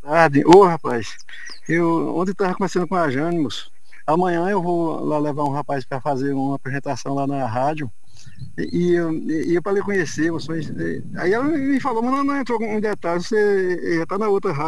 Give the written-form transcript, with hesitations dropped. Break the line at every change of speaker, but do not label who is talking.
tarde. Ô, rapaz, eu ontem estava conversando com a Jane, moço. Amanhã eu vou lá levar um rapaz para fazer uma apresentação lá na rádio. E eu para lhe conhecer, moço. Aí ela me falou, mas não entrou em detalhes, você já está na outra rádio.